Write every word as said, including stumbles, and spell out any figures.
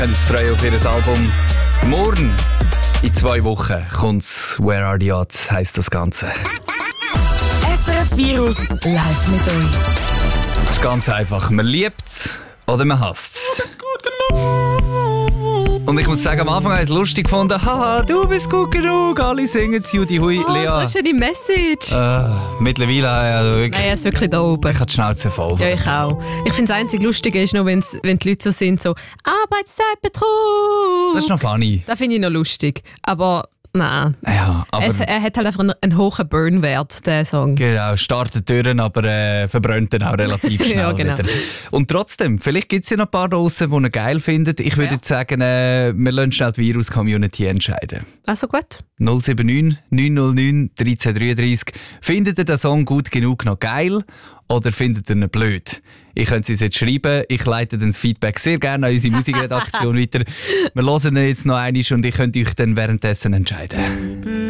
Wir uns freuen auf ihr Album. Morgen, in zwei Wochen, kommt's «Where are the odds?» heisst das Ganze. S R F Virus live mit euch. Das ist ganz einfach. Man liebt's oder man hasst's. Du bist gut genug. Und ich muss sagen, am Anfang habe ich es lustig gefunden. Haha, du bist gut genug. Alle singen es. Judy Hui, Oh, Lea. so eine schöne Message. Äh, mittlerweile, also wirklich. Nein, er ist wirklich da oben. Ich habe die Schnauze voll. Ja, ich auch. Ich finde, das einzige Lustige ist noch, wenn's, wenn die Leute so sind, so Arbeitszeitbetrug. Das ist noch funny. Das finde ich noch lustig. Aber nein. Ja, aber Es, er hat halt einfach einen, einen hohen Burn-Wert, der Song. genau, startet Türen, aber äh, verbrennt dann auch relativ schnell Ja, genau. wieder. Und trotzdem, vielleicht gibt es ja noch ein paar draussen, die ihn geil finden. Ich würde Ja. jetzt sagen, äh, wir lassen schnell die Virus-Community entscheiden. Also gut. null sieben neun neun null neun eins drei drei drei. Findet ihr den Song gut genug noch geil oder findet ihr ihn blöd? Ich könnte es jetzt schreiben, ich leite dann das Feedback sehr gerne an unsere Musikredaktion weiter. Wir hören ihn jetzt noch einmal und ich könnt euch dann währenddessen entscheiden.